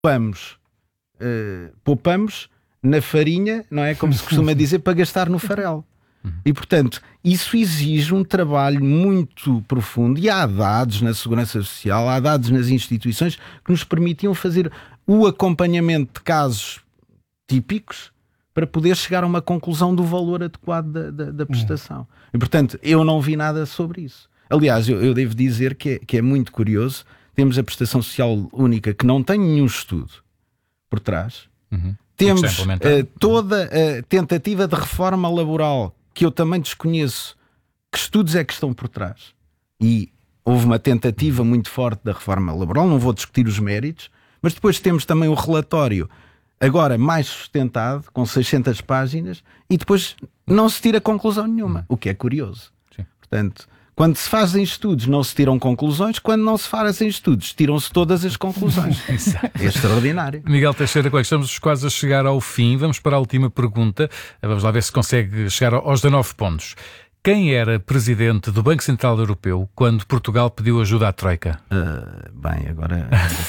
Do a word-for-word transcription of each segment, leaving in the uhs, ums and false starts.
poupamos, uh, poupamos na farinha, não é? Como se costuma dizer, para gastar no farelo. E, portanto, isso exige um trabalho muito profundo, e há dados na Segurança Social, há dados nas instituições que nos permitiam fazer o acompanhamento de casos típicos para poder chegar a uma conclusão do valor adequado da, da, da prestação. E, portanto, eu não vi nada sobre isso. Aliás, eu, eu devo dizer que é, que é muito curioso. Temos a prestação social única, que não tem nenhum estudo por trás. Uhum. Temos uh, toda a tentativa de reforma laboral, que eu também desconheço que estudos é que estão por trás. E houve uma tentativa muito forte da reforma laboral, não vou discutir os méritos, mas depois temos também o relatório, agora mais sustentado, com seiscentas páginas, e depois não se tira conclusão nenhuma, o que é curioso. Sim. Portanto, quando se fazem estudos não se tiram conclusões, quando não se fazem estudos tiram-se todas as conclusões. É extraordinário. Miguel Teixeira Coelho, estamos quase a chegar ao fim. Vamos para a última pergunta. Vamos lá ver se consegue chegar aos dezanove pontos. Quem era presidente do Banco Central Europeu quando Portugal pediu ajuda à Troika? Uh, bem, agora...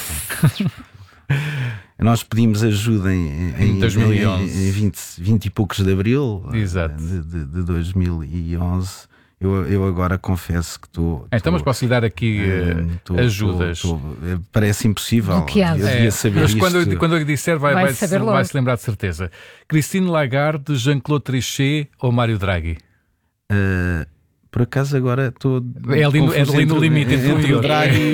Nós pedimos ajuda em, em, em dois mil e onze. Em, em vinte, vinte e poucos de abril. Exato. De, de, de dois mil e onze. Eu, eu agora confesso que estou... Então, mas posso lhe dar aqui uh, tô, ajudas? Tô, tô, parece impossível. Bloqueado. Eu devia é, saber mas isto. Quando eu, quando eu lhe disser, vai, vai, vai, se, vai se lembrar de certeza. Christine Lagarde, Jean-Claude Trichet ou Mário Draghi? Uh, por acaso agora estou... É ali no, é ali no limite entre, entre o Draghi...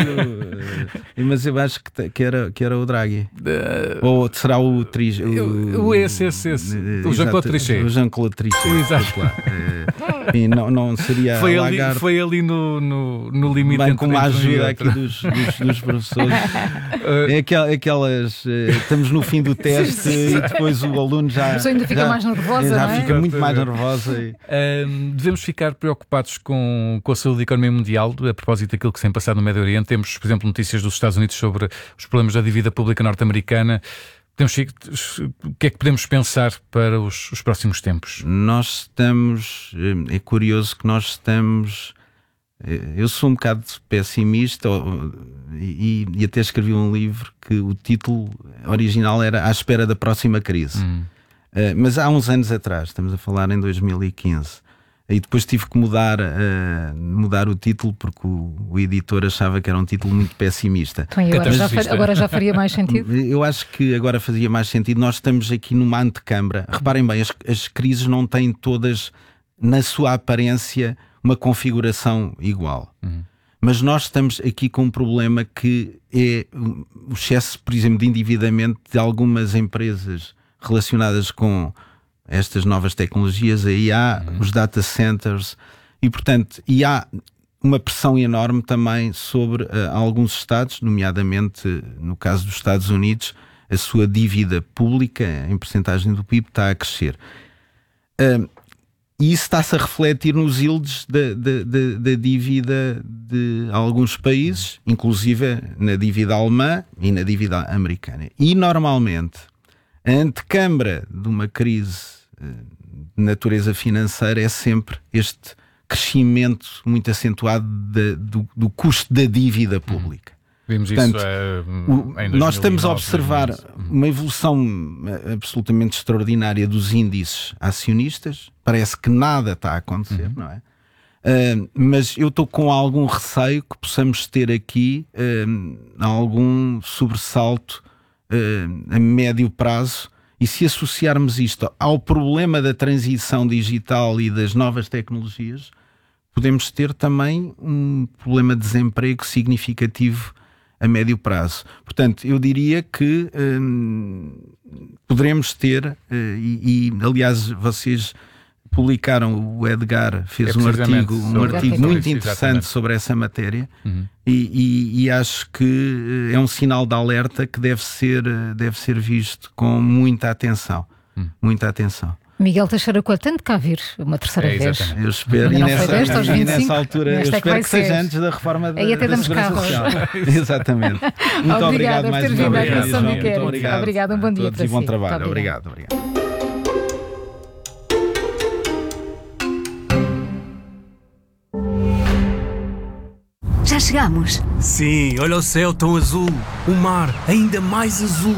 Mas eu acho que, que, era, que era o Draghi. Uh, Ou será o Trichet? O, o esse, esse, esse. O Jean-Claude Trichet. O Jean-Claude Trichet. Exato. Uh, e não, não seria foi a ali, Lagarde. Foi ali no, no, no limite. Bem, entre com a ajuda aqui dos, dos, dos professores. uh, é aquelas... aquelas uh, estamos no fim do teste sim, sim. E depois o aluno já... A pessoa ainda fica já, mais nervosa, Já não é? fica muito mais nervosa. E... Uh, devemos ficar preocupados com, com a saúde da economia mundial. A propósito daquilo que se tem passado no Médio Oriente, temos, por exemplo, notícias dos Estados Unidos sobre os problemas da dívida pública norte-americana. Podemos, o que é que podemos pensar para os, os próximos tempos? Nós estamos... É curioso que nós estamos... Eu sou um bocado pessimista e, e até escrevi um livro que o título original era À Espera da Próxima Crise. Hum. Mas há uns anos atrás, estamos a falar em dois mil e quinze... E depois tive que mudar, uh, mudar o título porque o, o editor achava que era um título muito pessimista. Então, agora, já fa- agora já faria mais sentido? Eu acho que agora fazia mais sentido. Nós estamos aqui numa antecâmara. Reparem bem, as, as crises não têm todas, na sua aparência, uma configuração igual. Uhum. Mas nós estamos aqui com um problema que é o excesso, por exemplo, de endividamento de algumas empresas relacionadas com estas novas tecnologias, aí há uhum. os data centers e, portanto, e há uma pressão enorme também sobre uh, alguns Estados, nomeadamente no caso dos Estados Unidos, a sua dívida pública em percentagem do P I B está a crescer. Uh, e isso está-se a refletir nos yields da, da, da, da dívida de alguns países, inclusive na dívida alemã e na dívida americana. E, normalmente, a antecâmara de uma crise de natureza financeira é sempre este crescimento muito acentuado de, do, do custo da dívida pública. Vimos Portanto, isso é, em o, nós estamos a observar dois mil e nove, uma evolução absolutamente extraordinária dos índices acionistas. Parece que nada está a acontecer, uhum. não é? Uh, mas eu estou com algum receio que possamos ter aqui uh, algum sobressalto uh, a médio prazo. E se associarmos isto ao problema da transição digital e das novas tecnologias, podemos ter também um problema de desemprego significativo a médio prazo. Portanto, eu diria que hum, poderemos ter, uh, e, e aliás vocês publicaram, o Edgar fez é um artigo, um artigo muito interessante exatamente. Sobre essa matéria uhum. e, e, e acho que é um sinal de alerta que deve ser, deve ser visto com muita atenção. Uhum. Muita atenção. Miguel Teixeira Coelho, tem de cá vir uma terceira é, vez. Eu espero, e nessa, deste, aos e nessa altura, eu é espero que, que seja antes da reforma da, aí até da damos Segurança carros. Social. Exatamente. Muito obrigado por mais ter uma vindo à vez. Canção Muito Miquel. obrigado. Obrigado, um bom dia para si. Bom si. trabalho. Obrigado, obrigado. Já chegamos. Sim, olha o céu tão azul, o mar ainda mais azul.